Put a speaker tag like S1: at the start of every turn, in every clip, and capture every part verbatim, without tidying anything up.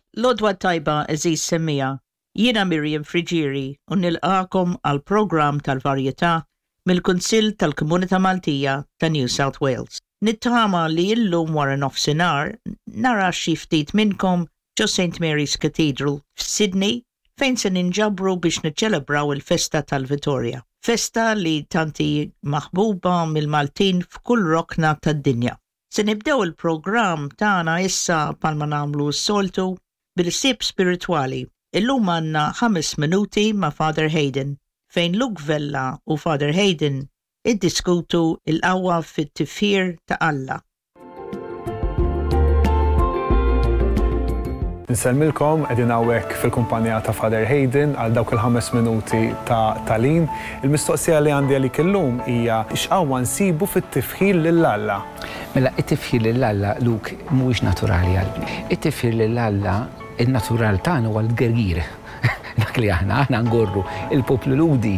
S1: Lodwa tajba eżis semmija, jiena Miriam Frigieri u nilqakom għal programm tal-varjetà mill-Kunsill tal-Komunità Maltija ta' New South Wales. Nittama li illum wara nofsinhar nara xi ftit minnkom ġo Saint Mary's Cathedral f'Sydney fejn se ninġabru biex niċċelebraw il-festa tal-Vittoria. Festa li tanti maħbuba mill-Maltin f'kull rokna tad-dinja. Se nibdew il-programm tagħna issa palma nagħmlu s-soltu bil-sib spiritwali. Illum għandna ħames minuti ma' Father Hayden fejn Luke Vella u Father Hayden iddiskutu il-qawwa fit-tifħir ta' Alla.
S2: Nselmilkom qegħdin hawnhekk fil-kumpanija ta' Father Hayden għal dawk il-ħames minuti ta' talin. Il-mistoqsija li għandi għalik illum hija x'qawwa nsibu fit-tifħir lill-Alla.
S3: Mela it-tifħir lill-Alla Luke mhuwiex naturali għalbni. It-tifħir lill-Alla il-natural tagħna huwa l-gergir. Dak li aħna aħna ngorru il-poplu ludi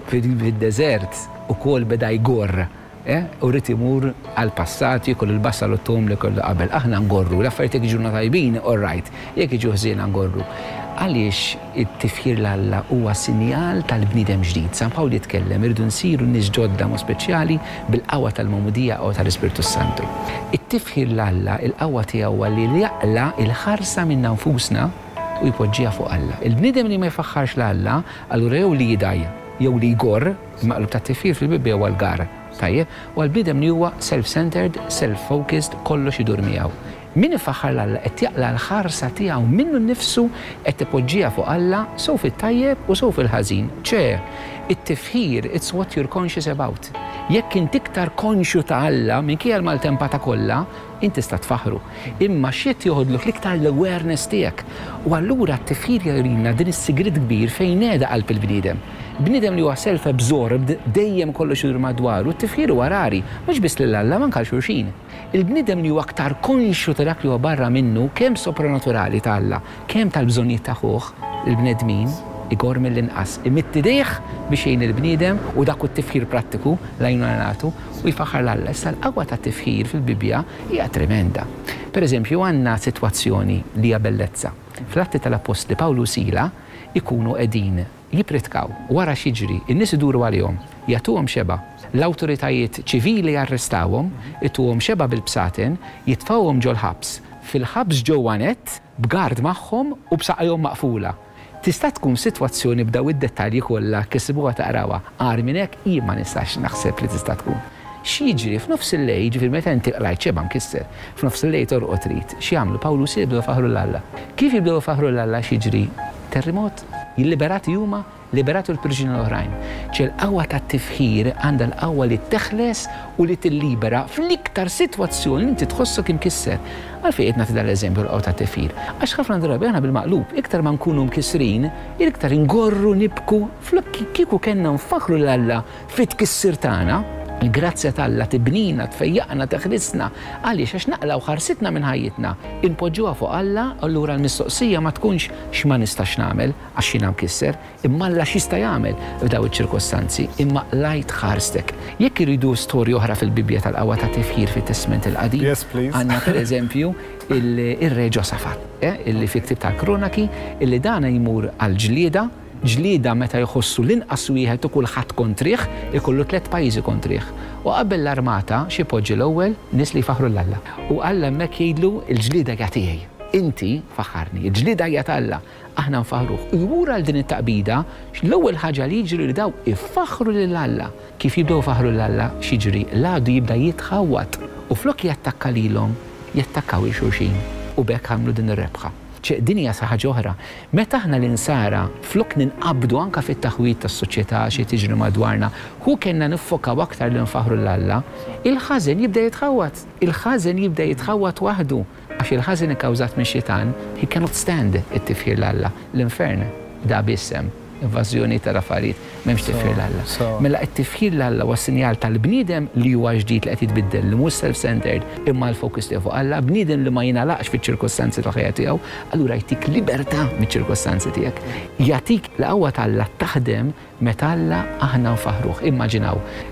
S3: fid-deżert ukoll beda jgorr. U rrid imur għal-passati, kull il-bassa l-ottom li kollu qabel. Aħna ngorru, l-affarijiet jekk jiġuna tajbin, all right, jekk jiġu ħżiena ngorru. Għaliex it-tifħir l-Alla huwa sinjal tal-bniedem ġdid. San Pawl jitkellem irridu nsiru nies ġodda mo speċjali bil-qawwa tal-Mawmudija u tal-Ispirtu Santu. It-tifħir l-Alla il-qawwa tiegħu huwa li jaqla il-ħarsa minn nfusna u jpoġġiha fuq Alla. Il-bniedem li ma jfaħħarx l-Alla, allura jew li jidajja, jew li jgorr, maqlub tat-tifħir fil-Bibbja huwa l-gar. Tajjeb, u għal-bniedem li huwa self-centered, self-focused, kollox idur miegħu. Min ifaħħar l-Alla qed jaqla l-ħarsa tiegħu minnu nnifsu qed tipoġġiha fuq Alla sew fit-tajjeb u sew fil-ħażin. ċe, it-tifħir it's what you're conscious about. Jekk inti iktar konxju ta' Alla minkejja l-maltempata kollha, inti tista' tfaħru. Imma x'qed joħodlok l-iktar l-awareness tiegħek. U allura t-tifħir jurina din is-sigriet kbir fejn qiegħda qalb il-bniedem. Bniedem li huwa self-absorbed dejjem kollox idur madwaru, t-tifħir huwa rari, mhux biss lill-Alla manka xulxin. Il-bniedem li huwa aktar konxju ta' dak li huwa barra minnu kemm sopranaturali ta' Alla, kemm tal-bżonnijiet ta' ħuħ, il-bnedmin igor mill-inqas imittidejh biex jgħin il-bniedem u dak it-tifħir prattiku lajnuna nagħtu u jfaħħar l-Alla. Issa l-qawwa tat-tifħir fil-Bibbja hija tremenda. Pereżempju għandna sitwazzjoni li hija bellezza. Fl-Atti tal-Apostli Pawlu Sila ikunu qegħdin jipritkaw wara xiġri, in-nies iduru għalihom, jagħtuhom xeba. L-awtoritajiet ċivili jarrestawhom, ituhom xeba bil-bsaten, jitfawhom ġol ħabs. Fil-ħabs ġewwa nett, b'gard magħhom u b'saqajhom maqfula. Tista' tkun sitwazzjoni b'daw id-dettalji kollha kisibuha taqrawha. Għar minn hekk jien ma nistax naħseb li tista' tkun. X'jiġri f'nofs il-lejl, ġifier meta inti qrajt xeba mkisser, f'nofs il-lejl torqod trid. X'jagħmlu Pawlu Sila jibdew faħru l-Alla. Kif jibdew faħru l-Alla x'jiġri? Terremot, jilliberati huma, liberatu l-priġunieri l-oħrajn. ċe l-qawwa tat-tifħir għandha l-qawwa li teħles u li tillibera fl-iktar sitwazzjoni li inti tħossok imkisser. Għalfejn qed nagħti dal-eżempju l-qawwa tat-tifħir. Għax ħafna drabi aħna bil-maqlub, iktar ma nkunu mkissrin, iktar ingorru nibku, flok kieku kellna nfaħru l-Alla fit-tkissir tagħna. Il-grazzja tal-Alla tibnina, tfejjaqna, teħlisna, għaliex għax naqlaw ħarsitna minn ħajjitna. Inpoġġuha fuq Alla, allura l-mistoqsija ma tkunx x'ma nistax nagħmel għax jiena mkisser, imma Alla x'jista' jagħmel f'daw iċ-ċirkostanzi, imma lajt ħarstek. Jekk iridu storja oħra fil-Bibbja tal-qawwa ta' tifħir fit-Testament il-Qadim, għandna pereżempju ir-Re Ġosafat, illi fi ktieb tal-Kronaki, illi dana jmur għall-ġlieda, ġlieda meta jħossu l-inqas wieħed u kulħadd kontrih, ikollu tliet pajjiżi kontrih. U qabel l-armata xi poġġi l-ewwel nies li jfaħru l-Alla. U Alla hemmhekk jgħidlu l-ġlieda hija tiegħi. Inti faħħarni, il-ġlieda hija ta' aħna nfaħruh. U jmur għal din it-taqbida l-ewwel ħaġa li jiġri li daw ifaħħru lill-Alla. Kif jibdew faħru l-Alla x'jiġri? L-għadu jibda jitħawwat u flok jattakka lilhom, jattakkaw il xulxin u bekk għamlu din ir-rebħa. ċe dinja saħħa oħra. Meta aħna l-insara flok ninqabdu anka fit-taħwit tas-soċjetà xi tiġri madwarna, hu kellna niffokaw aktar li nfaħru l-Alla, il-ħażen jibda jitħawwat. Il-ħażen jibda jitħawwat waħdu għax il-ħażen ikkawżat minn xietan, he cannot stand it-tifħir l-Alla. L-infern da bissem, invażjoni tal-affarijiet, m'hemmx tifħir l-Alla. Mela t-tifħir l-Alla huwa sinjal tal-bniedem li huwa ġdid li qed jitbiddel, li mhux self-centered imma l-fokus tiegħu fuq Alla, bniedem li ma jingħalaqx fiċ-ċirkostanzi tal-ħajja tiegħu, allura jtik libertà miċ-ċirkostanzi tiegħek. Jagħtik l-qawwa tal-Alla taħdem meta Alla aħna nfaħruh. Immaġinaw,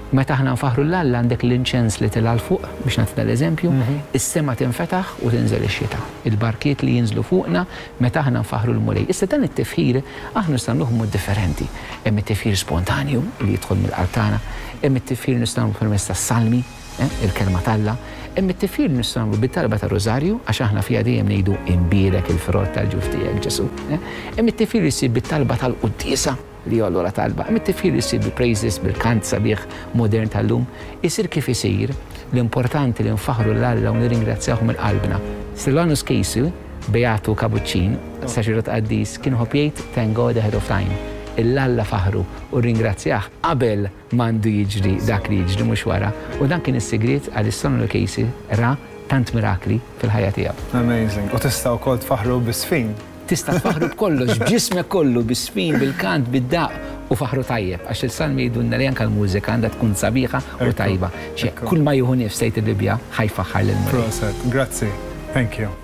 S3: Meta aħna nfaħru l-Alla għandek l-inċens li tilha fuq biex nagħtina l-eżempju, is-sema tinfetaħ u tinżel ix-xita. Il-barkiet li jinżlu fuqna meta aħna nfaħru l-mulej. Issa dan it-tifħir aħna nistgħu nagħmluh mod differenti. Hemm it-tifħir spontanju li jidħol mill-qalb tagħna, hemm it-tifħir nistgħu nagħmlu permezz tas-salmi, il-kelma talla, hemm it-tifħir nistgħu nagħmlu bit-talba tar-Rożarju għax aħna fiha dejjem ngħidu imbierek il-frott tal-ġuf tiegħek Ġesu. Hemm it-tifħir jsir bit-talba tal-Qudiesa li jollu la talba. Hemm it-tifħir jsir bil-praises, bil-kant sabiħ modern tal-lum, isir kif isir l-importanti li nfaħru l-Alla u nirringrazzjahom mill-qalbna. Silvanus Casey, Beatu Kabuċċin, saċerdot qaddis, kien ħobb thank God ahead of time. Il-Alla faħru u ringrazzjah qabel mandu jiġri dak li jiġri mhux wara. U dan kien is-sigriet għal Silvanus Casey ra tant mirakli fil-ħajja tiegħu.
S2: Amazing. U tistgħu wkoll tfaħru bis-sfin.
S3: Tista' tfaħru b'kollox, b'ġismek kollu, bis-sfin, bil-kant, bid-daq u faħru tajjeb. Għax il-salmi jidunna li anke l-mużika għandha tkun sabiħa u tajba. Kull ma jieħu nifs tgħid il-Libja ħajfaħħar lil-mulej.
S2: Proset. Grazzi. Thank you.